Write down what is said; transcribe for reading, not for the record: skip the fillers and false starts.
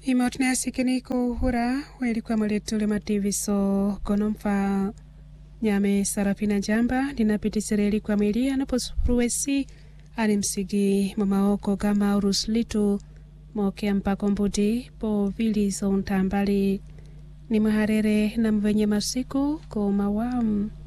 Imotna sikiniko hura welikuwa mwaletule mativiso konomfa nyame sarapina jamba linapitisireli kwa mwili anaposuruwesi alimsigi mamaoko kama uruslitu mokia mpako mbuti po vili zo ntambali ni maharere na mvenye masiku ko mawamu